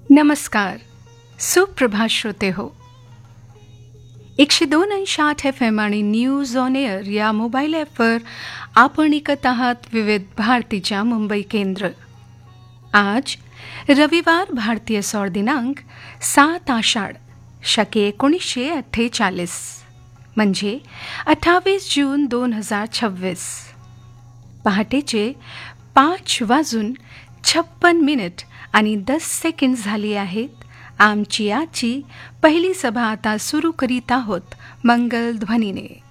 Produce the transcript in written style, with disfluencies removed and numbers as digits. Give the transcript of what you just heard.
नमस्कार. सुप्रभात श्रोते हो. 102.8 FM आणि न्यूज ऑन एअर या मोबाईल ॲपवर आपण ऐकत आहात विविध भारतीच्या मुंबई केंद्र. आज रविवार भारतीय सौर दिनांक 7 आषाढ शके 1948 म्हणजे 28 जून 2026. पहाटेचे 5:56 आणि 10 सेकंड झाली आहेत. आमची आजची पहिली सभा आता सुरू करीत आहोत मंगल ध्वनीने.